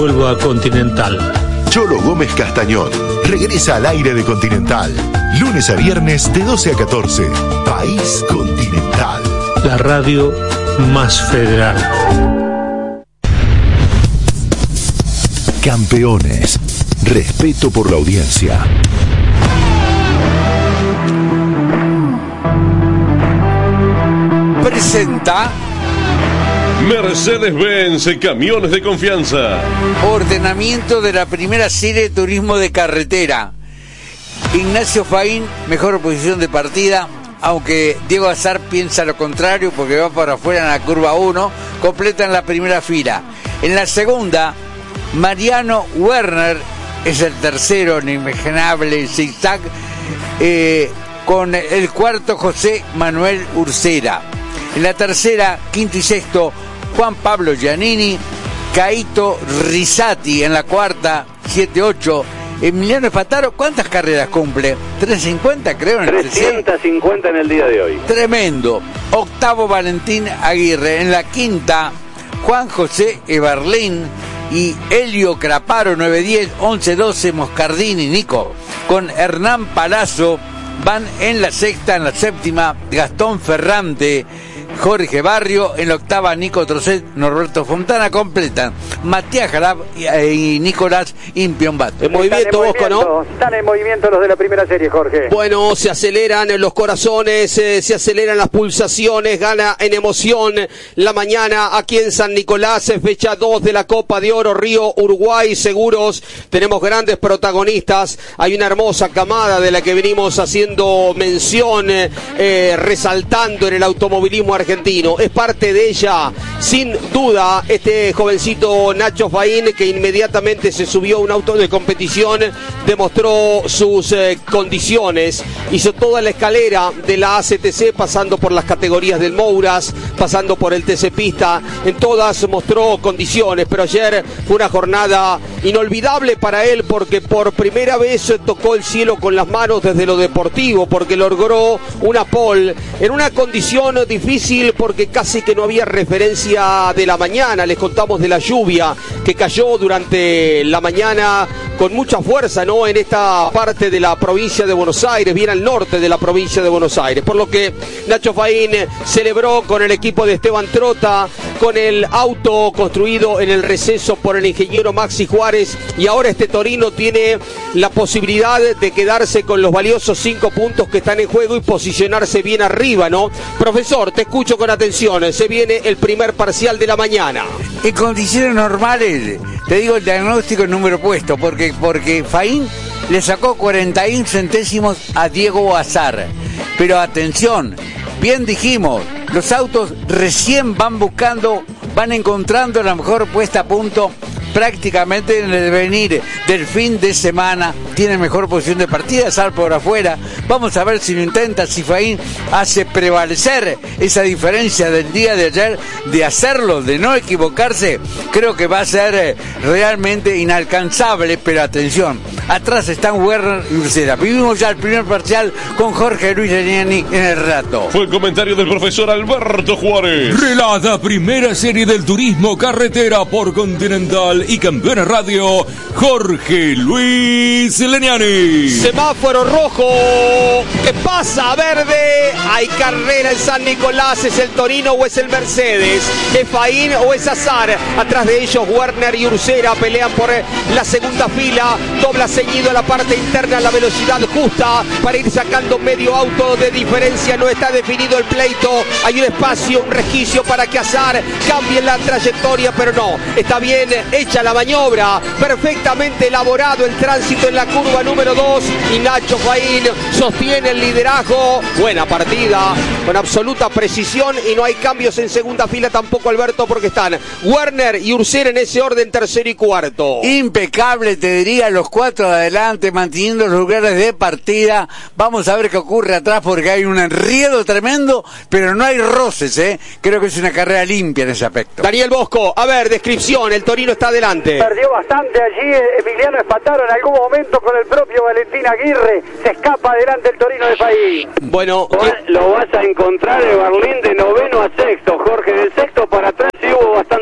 Vuelvo a Continental. Cholo Gómez Castañón regresa al aire de Continental. Lunes a viernes de 12 a 14. País Continental. La radio más federal. Campeones. Respeto por la audiencia. Presenta Mercedes-Benz, camiones de confianza. ordenamiento de la primera serie de turismo de carretera. Ignacio Faín, mejor posición de partida, aunque Diego Azar piensa lo contrario porque va para afuera en la curva 1, completan la primera fila. En la segunda, Mariano Werner es el tercero, inimaginable zigzag, con el cuarto José Manuel Ursera. En la tercera, quinto y sexto, Juan Pablo Giannini, Caito Rizzati en la cuarta, 7-8. Emiliano Espataro, ¿cuántas carreras cumple? 350 creo en el 350 en el día de hoy. Tremendo. Octavo, Valentín Aguirre. En la quinta, Juan José Eberlín y Helio Craparo, 9-10, 11-12, Moscardini, Nico. Con Hernán Palazzo van en la sexta, en la séptima, Gastón Ferrante, Jorge Barrio, en la octava Nico Trocet, Norberto Fontana, completan Matías Jarab y Nicolás Impiombat. En movimiento, Bosco, ¿no? Están en movimiento los de la primera serie, Jorge. Bueno, se aceleran los corazones, se aceleran las pulsaciones, gana en emoción la mañana aquí en San Nicolás, fecha 2 de la Copa de Oro Río Uruguay Seguros. Tenemos grandes protagonistas, hay una hermosa camada de la que venimos haciendo mención, resaltando en el automovilismo argentino. Es parte de ella, sin duda, este jovencito Nacho Faín, que inmediatamente se subió a un auto de competición, demostró sus condiciones, hizo toda la escalera de la ACTC, pasando por las categorías del Mouras, pasando por el TC Pista, en todas mostró condiciones, pero ayer fue una jornada inolvidable para él, porque por primera vez tocó el cielo con las manos desde lo deportivo, porque logró una pole en una condición difícil, porque casi que no había referencia de la mañana. Les contamos de la lluvia que cayó durante la mañana con mucha fuerza, ¿no?, en esta parte de la provincia de Buenos Aires, bien al norte de la provincia de Buenos Aires, por lo que Nacho Faín celebró con el equipo de Esteban Trota, con el auto construido en el receso por el ingeniero Maxi Juárez, y ahora este Torino tiene la posibilidad de quedarse con los valiosos 5 puntos que están en juego y posicionarse bien arriba, ¿no? Profesor, te escucho con atención, se viene el primer parcial de la mañana. En condiciones normales, te digo el diagnóstico en número puesto, porque Faín le sacó 41 centésimos a Diego Azar. Pero atención, bien dijimos, los autos recién van encontrando la mejor puesta a punto prácticamente en el devenir del fin de semana. Tiene mejor posición de partida, sal por afuera. Vamos a ver si lo intenta, si Faín hace prevalecer esa diferencia del día de ayer, de hacerlo, de no equivocarse. Creo que va a ser realmente inalcanzable, pero atención, atrás están Werner y Ursera. Vivimos ya el primer parcial con Jorge Luis Leniani en el relato. Fue el comentario del profesor Alberto Juárez. Relata primera serie del turismo carretera por Continental y Campeones Radio, Jorge Luis Leniani. Semáforo rojo, ¿qué pasa? Verde, hay carrera en San Nicolás. ¿Es el Torino o es el Mercedes? ¿Es Faín o es Azar? Atrás de ellos Werner y Ursera pelean por la segunda fila. Dobla seguido la parte interna, la velocidad justa para ir sacando medio auto de diferencia. No está definido el pleito, hay un espacio, un resquicio para que Azar cambie la trayectoria, pero no, está bien hecha la maniobra, perfectamente elaborado el tránsito en la curva número 2, y Nacho Faín sostiene el liderazgo. Buena partida, con absoluta precisión, y no hay cambios en segunda fila tampoco, Alberto, porque están Werner y Ursera en ese orden, tercero y cuarto. Impecable, te diría, los cuatro de adelante, manteniendo los lugares de partida. Vamos a ver qué ocurre atrás, porque hay un enredo tremendo, pero no hay roces, Creo que es una carrera limpia en ese aspecto. Daniel Bosco, a ver, descripción, el Torino está adelante. Perdió bastante allí Emiliano Espataro en algún momento con el propio Valentín Aguirre. Se escapa adelante el Torino de Faín. Bueno, lo vas a encontrar en Berlín de noveno a sexto, Jorge. Del sexto para atrás sí hubo bastante cambio.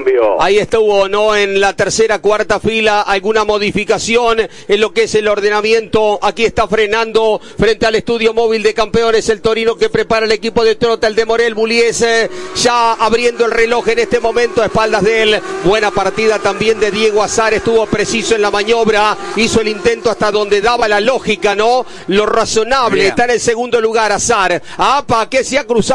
cambio. Ahí estuvo, ¿no? En la tercera, cuarta fila, alguna modificación en lo que es el ordenamiento. Aquí está frenando frente al estudio móvil de campeones el Torino, que prepara el equipo de Trota, el de Morel Bullies, ya abriendo el reloj en este momento a espaldas de él. Buena partida también de Diego Azar, estuvo preciso en la maniobra, hizo el intento hasta donde daba la lógica, ¿no? Lo razonable. Está en el segundo lugar Azar. APA, que se ha cruzado